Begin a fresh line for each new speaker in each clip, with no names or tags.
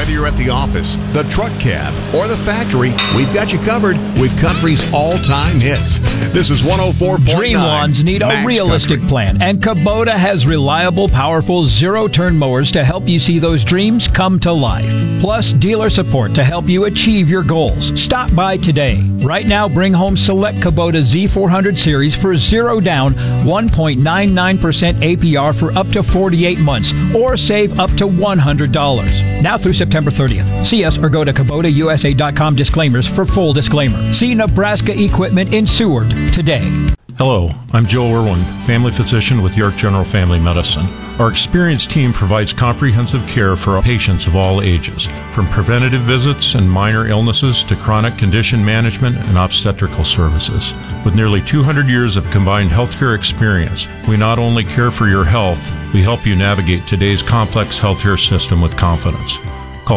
Whether you're at the office, the truck cab, or the factory, we've got you covered with country's all-time hits. This is 104.9.
Dream ones need a realistic plan, and Kubota has reliable, powerful, zero-turn mowers to help you see those dreams come to life. Plus, dealer support to help you achieve your goals. Stop by today. Right now, bring home select Kubota Z400 series for zero down, 1.99% APR for up to 48 months, or save up to $100. Now through September 30th. See us or go to KubotaUSA.com disclaimers for full disclaimer. See Nebraska Equipment in Seward today.
Hello, I'm Joe Irwin, family physician with York General Family Medicine. Our experienced team provides comprehensive care for patients of all ages, from preventative visits and minor illnesses to chronic condition management and obstetrical services. With nearly 200 years of combined healthcare experience, we not only care for your health, we help you navigate today's complex healthcare system with confidence. Call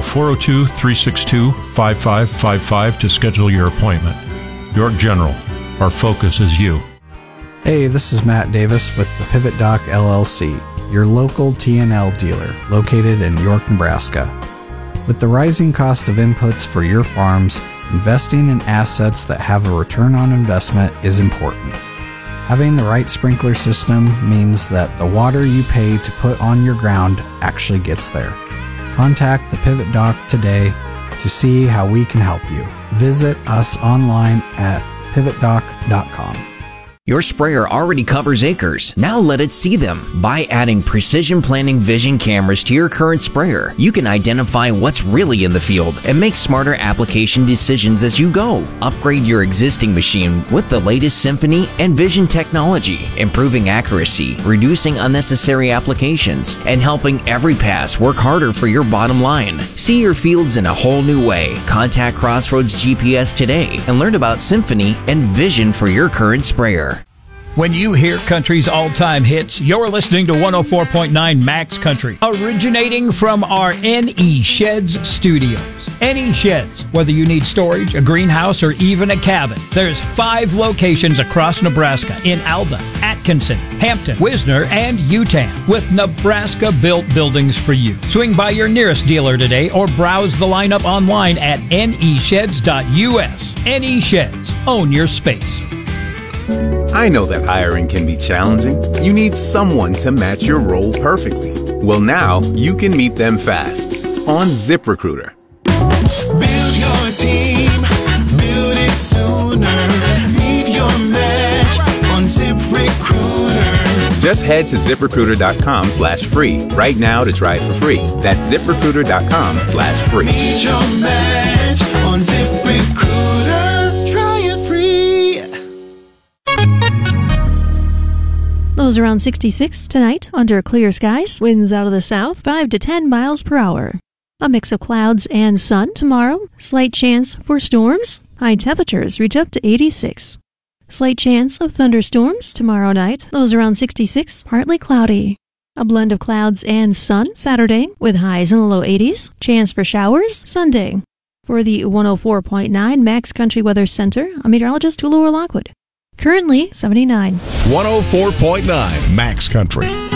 402-362-5555 to schedule your appointment. York General, our focus is you.
Hey, this is Matt Davis with the Pivot Dock LLC, your local T&L dealer located in York, Nebraska. With the rising cost of inputs for your farms, investing in assets that have a return on investment is important. Having the right sprinkler system means that the water you pay to put on your ground actually gets there. Contact the Pivot Dock today to see how we can help you. Visit us online at pivotdock.com.
Your sprayer already covers acres. Now let it see them. By adding Precision Planting Vision cameras to your current sprayer, you can identify what's really in the field and make smarter application decisions as you go. Upgrade your existing machine with the latest Symphony and Vision technology, improving accuracy, reducing unnecessary applications, and helping every pass work harder for your bottom line. See your fields in a whole new way. Contact Crossroads GPS today and learn about Symphony and Vision for your current sprayer.
When you hear country's all-time hits, you're listening to 104.9 Max Country, originating from our NE Sheds studios. NE Sheds, whether you need storage, a greenhouse, or even a cabin. There's 5 locations across Nebraska in Alba, Atkinson, Hampton, Wisner, and Utan, with Nebraska-built buildings for you. Swing by your nearest dealer today or browse the lineup online at nesheds.us. NE Sheds. Own your space.
I know that hiring can be challenging. You need someone to match your role perfectly. Well, now you can meet them fast on ZipRecruiter.
Build your team, build it sooner. Meet your match on ZipRecruiter.
Just head to ZipRecruiter.com/free right now to try it for free. That's ZipRecruiter.com/free.
Meet your match on ZipRecruiter. Try it free.
Lows around 66 tonight under clear skies. Winds out of the south 5 to 10 miles per hour. A mix of clouds and sun tomorrow. Slight chance for storms. High temperatures reach up to 86. Slight chance of thunderstorms tomorrow night. Lows around 66, partly cloudy. A blend of clouds and sun Saturday with highs in the low 80s. Chance for showers Sunday. For the 104.9 Max Country Weather Center, I'm meteorologist Laura Lockwood. Currently 79.
104.9 Max Country.